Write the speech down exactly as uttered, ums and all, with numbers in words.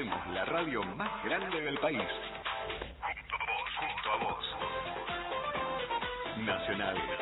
Hacemos la radio más grande del país. Junto a vos, junto a vos. Nacional